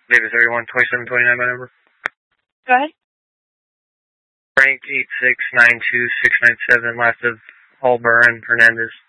David 31, 2729, my number. Go ahead. Frank 8692697, last of Hallburn Hernandez.